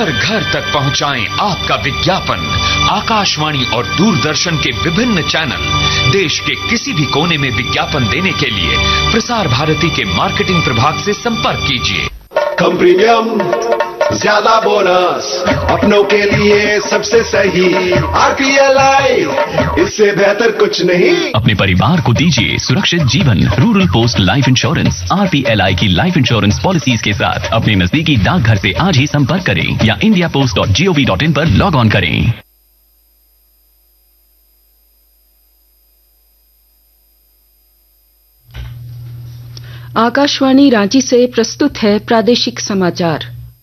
घर घर तक पहुंचाएं आपका विज्ञापन। आकाशवाणी और दूरदर्शन के विभिन्न चैनल देश के किसी भी कोने में विज्ञापन देने के लिए प्रसार भारती के मार्केटिंग प्रभाग से संपर्क कीजिए। कम प्रीमियम, ज्यादा बोनस, अपनों के लिए सबसे सही RPLI, इससे बेहतर कुछ नहीं। अपने परिवार को दीजिए सुरक्षित जीवन। Rural post life insurance RPLI की लाइफ इंश्योरेंस पॉलिसीज के साथ अपने नजदीकी डाकघर से आज ही संपर्क करें या indiapost.gov.in पर लॉग ऑन करें। आकाशवाणी रांची से प्रस्तुत है प्रादेशिक समाचार।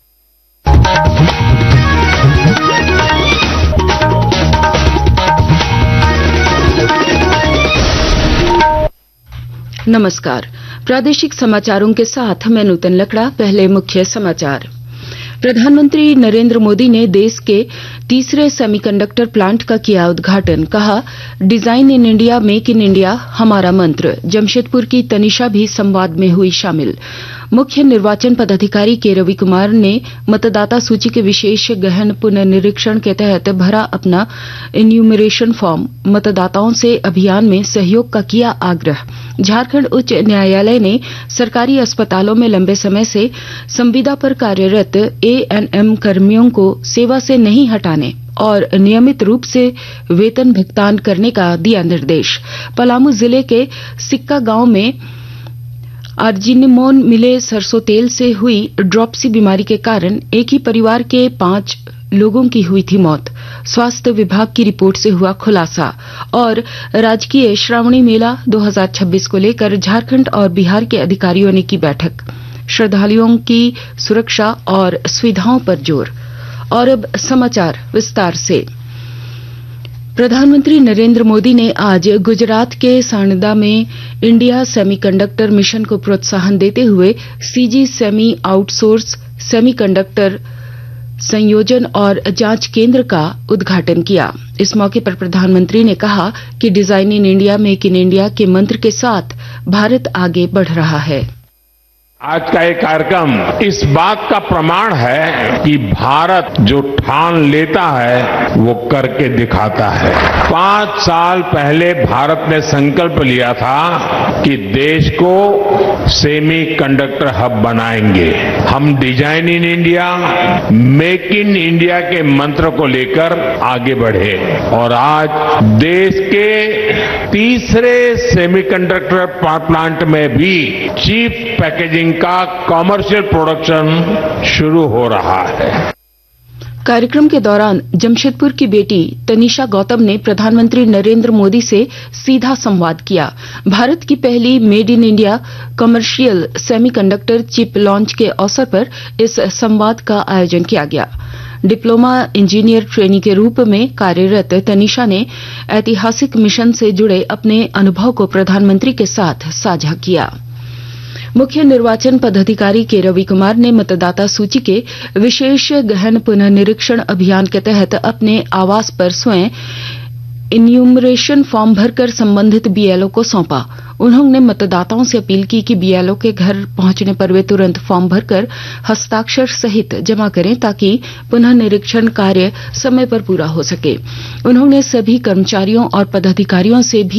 नमस्कार, प्रादेशिक समाचारों के साथ मैं नूतन लकड़ा। पहले मुख्य समाचार। प्रधानमंत्री नरेंद्र मोदी ने देश के तीसरे सेमीकंडक्टर प्लांट का किया उद्घाटन। कहा, design in India, make in India हमारा मंत्र। जमशेदपुर की तनिषा भी संवाद में हुई शामिल। मुख्य निर्वाचन पदाधिकारी के रवि कुमार ने मतदाता सूची के विशेष गहन पुनर्निरीक्षण के तहत भरा अपना इन्यूमरेशन फॉर्म। मतदाताओं से अभियान में सहयोग का किया आग्रह। झारखंड उच्च न्यायालय ने सरकारी अस्पतालों में लंबे समय से संविदा पर कार्यरत ANM कर्मियों को सेवा से नहीं हटाने और नियमित रूप से वेतन भुगतान करने का दिया निर्देश। पलामू जिले के सिक्का गांव में आर्जिनिमोन मिले सरसों तेल से हुई ड्रॉपसी बीमारी के कारण एक ही परिवार के 5 लोगों की हुई थी मौत। स्वास्थ्य विभाग की रिपोर्ट से हुआ खुलासा। और राजकीय श्रावणी मेला 2026 को लेकर झारखंड और बिहार के अधिकारियों ने की बैठक। श्रद्धालुओं की सुरक्षा और सुविधाओं पर जोर। और अब समाचार विस्तार से। प्रधानमंत्री नरेंद्र मोदी ने आज गुजरात के साणंदा में इंडिया सेमीकंडक्टर मिशन को प्रोत्साहन देते हुए CG सेमी आउटसोर्स सेमीकंडक्टर संयोजन और जांच केंद्र का उद्घाटन किया। इस मौके पर प्रधानमंत्री ने कहा कि design in India, make in India के मंत्र के साथ भारत आगे बढ़ रहा है। आज का ये कार्यक्रम इस बात का प्रमाण है कि भारत जो ठान लेता है वो करके दिखाता है। 5 साल पहले भारत ने संकल्प लिया था कि देश को सेमी कंडक्टर हब बनाएंगे। हम design in India, make in India के मंत्र को लेकर आगे बढ़े और आज देश के तीसरे सेमीकंडक्टर प्लांट में भी चीप पैकेजिंग का कॉमर्शियल प्रोडक्शन शुरू हो रहा है। कार्यक्रम के दौरान जमशेदपुर की बेटी तनिषा गौतम ने प्रधानमंत्री नरेंद्र मोदी से सीधा संवाद किया। भारत की पहली made in India commercial semiconductor chip launch के अवसर पर इस संवाद का आयोजन किया गया। डिप्लोमा इंजीनियर ट्रेनी के रूप में कार्यरत तनिषा ने ऐतिहासिक मिशन से जुड़े अपने अनुभव को प्रधानमंत्री के साथ साझा किया। मुख्य निर्वाचन पदाधिकारी के रवि कुमार ने मतदाता सूची के विशेष गहन पुनर्निरीक्षण अभियान के तहत अपने आवास पर स्वयं इन्यूमरेशन फॉर्म भरकर संबंधित BLO को सौंपा। उन्होंने मतदाताओं से अपील की कि BLO के घर पहुंचने पर वे तुरंत फॉर्म भरकर हस्ताक्षर सहित जमा करें ताकि पुनर्निरीक्षण कार्य समय पर पूरा हो सके। उन्होंने सभी कर्मचारियों और पदाधिकारियों से भी